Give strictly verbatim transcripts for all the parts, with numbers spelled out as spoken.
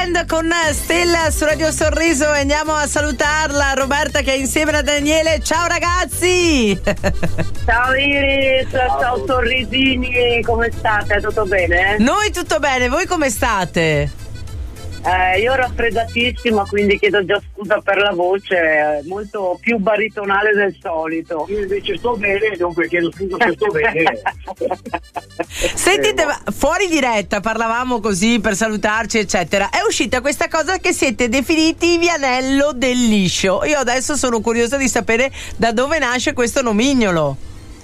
Band con Stella su Radio Sorriso e andiamo a salutarla, Roberta, che è insieme a Daniele. Ciao ragazzi! Ciao Iris, ciao, ciao sorrisini, come state? Tutto bene? Noi tutto bene, voi come state? Eh, io raffreddatissima, quindi chiedo già scusa per la voce, molto più baritonale del solito. Io invece sto bene, dunque chiedo scusa se sto bene. Sentite, ma fuori diretta parlavamo così per salutarci eccetera, è uscita questa cosa che siete definiti Vianello del Liscio. Io adesso sono curiosa di sapere da dove nasce questo nomignolo.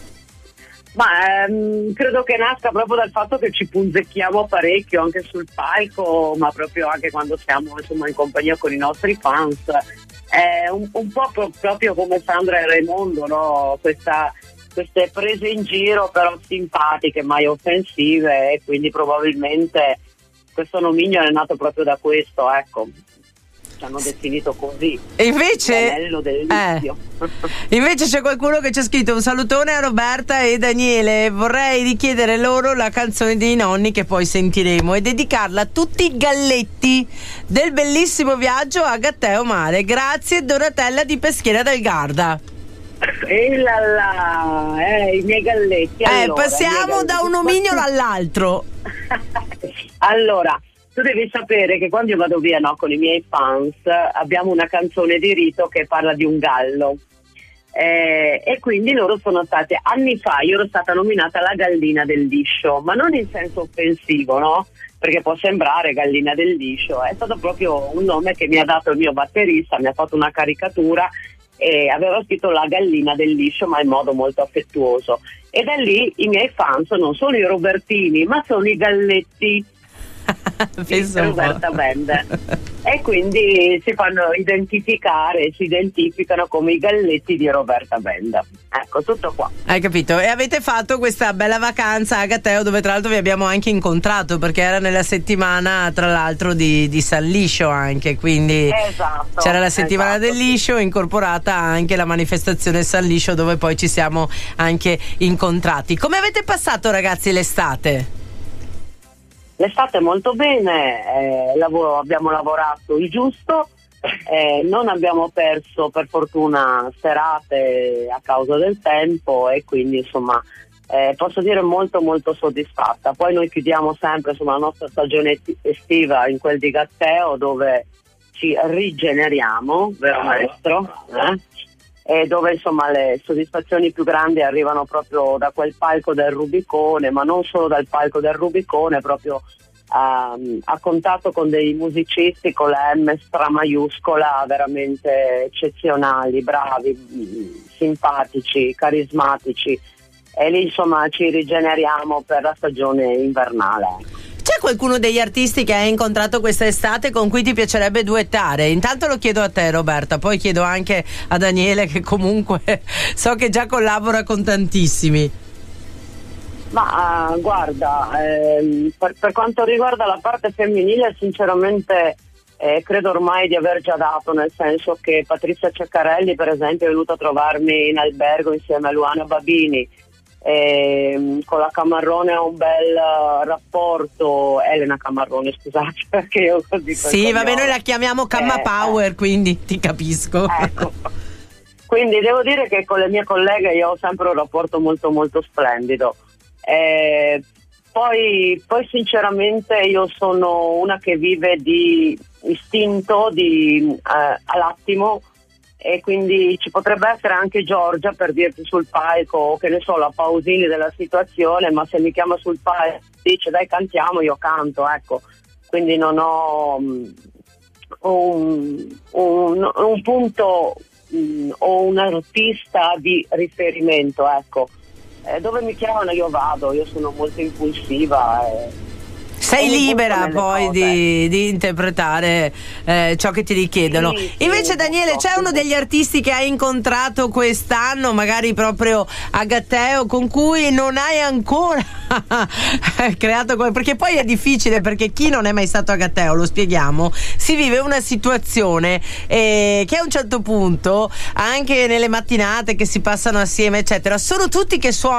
Ma ehm, credo che nasca proprio dal fatto che ci punzecchiamo parecchio anche sul palco, ma proprio anche quando siamo insomma in compagnia con i nostri fans. È un, un po' pro- proprio come Sandra e Raimondo, no? Questa, queste prese in giro però simpatiche, mai offensive, e quindi probabilmente questo nomignolo è nato proprio da questo, ecco. Ci hanno definito così. E invece del eh, invece c'è qualcuno che ci ha scritto un salutone a Roberta e Daniele, vorrei richiedere loro la canzone dei nonni che poi sentiremo e dedicarla a tutti i galletti del bellissimo viaggio a Gatteo Mare. Grazie Donatella di Peschiera del Garda. E là là, eh, i miei galletti. Eh, allora, passiamo da un nomignolo all'altro. Allora, tu devi sapere che quando io vado via, no, con i miei fans, abbiamo una canzone di rito che parla di un gallo. Eh, e quindi loro sono state, anni fa io ero stata nominata la gallina del liscio, ma non in senso offensivo, no? Perché può sembrare gallina del liscio, è stato proprio un nome che mi ha dato il mio batterista, mi ha fatto una caricatura e aveva scritto la gallina del liscio, ma in modo molto affettuoso. E da lì i miei fans non sono i Robertini, ma sono i galletti di Roberta Band, e quindi si fanno identificare, si identificano come i galletti di Roberta Band. Ecco, tutto qua. Hai capito? E avete fatto questa bella vacanza a Gatteo, dove tra l'altro vi abbiamo anche incontrato, perché era nella settimana tra l'altro di, di San Liscio anche, quindi esatto, c'era la settimana esatto, del Liscio, incorporata anche la manifestazione San Liscio, dove poi ci siamo anche incontrati. Come avete passato ragazzi l'estate? L'estate molto bene, eh, lavoro, abbiamo lavorato il giusto, eh, non abbiamo perso per fortuna serate a causa del tempo, e quindi insomma eh, posso dire molto molto soddisfatta. Poi noi chiudiamo sempre insomma la nostra stagione estiva in quel di Gatteo, dove ci rigeneriamo, vero maestro? Eh? E dove insomma le soddisfazioni più grandi arrivano proprio da quel palco del Rubicone, ma non solo dal palco del Rubicone, proprio a, a contatto con dei musicisti con la M stramaiuscola, veramente eccezionali, bravi, simpatici, carismatici, e lì insomma ci rigeneriamo per la stagione invernale. C'è qualcuno degli artisti che hai incontrato quest'estate con cui ti piacerebbe duettare? Intanto lo chiedo a te Roberta, poi chiedo anche a Daniele, che comunque so che già collabora con tantissimi. Ma uh, guarda, ehm, per, per quanto riguarda la parte femminile sinceramente eh, credo ormai di aver già dato, nel senso che Patrizia Ceccarelli per esempio è venuta a trovarmi in albergo insieme a Luana Babini. E, con la Camarrone ha un bel uh, rapporto. Elena Camarrone, scusate, perché io così sì, vabbè, noi la chiamiamo Camma eh, Power, eh. quindi ti capisco. Ecco. Quindi devo dire che con le mie colleghe io ho sempre un rapporto molto molto splendido. Eh, poi, poi sinceramente io sono una che vive di istinto, di eh, all'attimo, e quindi ci potrebbe essere anche Giorgia per dirti sul palco, o che ne so, la Pausini della situazione, ma se mi chiama sul palco dice dai cantiamo, io canto, ecco. Quindi non ho um, un, un, un punto um, o un artista di riferimento, ecco. Eh, dove mi chiamano io vado, io sono molto impulsiva e sei libera poi di, di interpretare eh, ciò che ti richiedono. Sì, invece sì, Daniele, c'è uno degli artisti che hai incontrato quest'anno, magari proprio a Gatteo, con cui non hai ancora creato, perché poi è difficile, perché chi non è mai stato a Gatteo, lo spieghiamo, si vive una situazione eh, che a un certo punto, anche nelle mattinate che si passano assieme eccetera, sono tutti che suonano